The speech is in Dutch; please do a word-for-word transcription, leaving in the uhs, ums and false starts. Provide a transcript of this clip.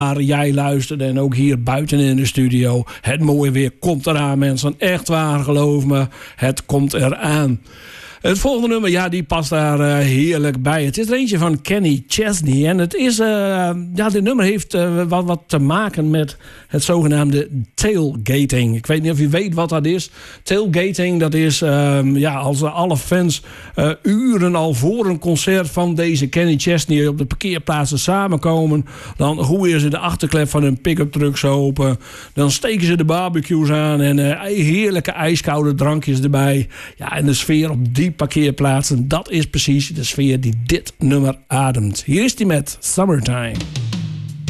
waar jij luistert en ook hier buiten in de studio. Het mooie weer komt eraan, mensen. Echt waar, geloof me. Het komt eraan. Het volgende nummer, ja, die past daar uh, heerlijk bij. Het is er eentje van Kenny Chesney. En het is, uh, ja, dit nummer heeft uh, wat, wat te maken met het zogenaamde tailgating. Ik weet niet of u weet wat dat is. Tailgating, dat is, uh, ja, als alle fans uh, uren al voor een concert van deze Kenny Chesney op de parkeerplaatsen samenkomen. Dan gooien ze de achterklep van hun pick-up trucks open. Dan steken ze de barbecues aan en uh, heerlijke ijskoude drankjes erbij. Ja, en de sfeer op die parkeerplaatsen, dat is precies de sfeer die dit nummer ademt. Hier is hij met Summertime.